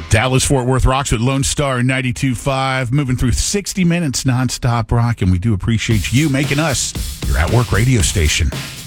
Dallas Fort Worth rocks with Lone Star 92.5, moving through 60 minutes nonstop rock, and we do appreciate you making us your at-work radio station.